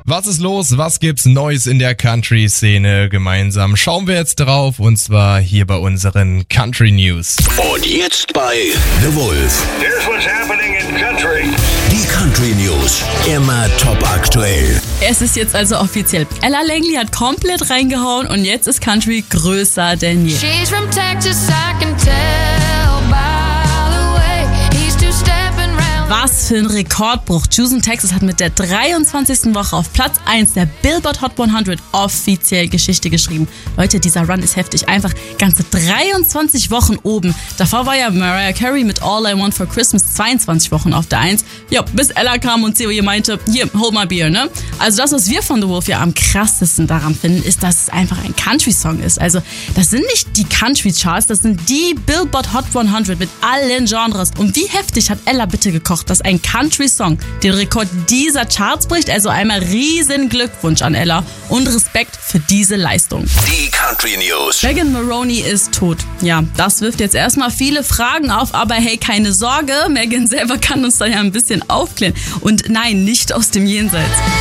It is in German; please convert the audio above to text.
Was ist los? Was gibt's Neues in der Country-Szene? Gemeinsam schauen wir jetzt drauf, und zwar hier bei unseren Country News. Und jetzt bei The Wolf. Here's what's happening in country. Die Country News. Immer top aktuell. Es ist jetzt also offiziell. Ella Langley hat komplett reingehauen und jetzt ist Country größer denn je. She's from Texas, I can tell by the way he's two-stepping round. Was für ein Rekordbruch. Houston, Texas hat mit der 23. Woche auf Platz 1 der Billboard Hot 100 offiziell Geschichte geschrieben. Leute, dieser Run ist heftig. Einfach ganze 23 Wochen oben. Davor war ja Mariah Carey mit All I Want for Christmas 22 Wochen auf der 1. Ja, bis Ella kam und CEO meinte, hier, hold my beer, ne? Also das, was wir von The Wolf ja am krassesten daran finden, ist, dass es einfach ein Country-Song ist. Also das sind nicht die Country-Charts, das sind die Billboard Hot 100 mit allen Genres. Und wie heftig hat Ella bitte gekocht, dass ein Country-Song den Rekord dieser Charts bricht? Also einmal riesen Glückwunsch an Ella und Respekt für diese Leistung. Die Country News. Megan Moroney ist tot. Ja, das wirft jetzt erstmal viele Fragen auf, aber hey, keine Sorge, Megan selber kann uns da ja ein bisschen aufklären. Und nein, nicht aus dem Jenseits.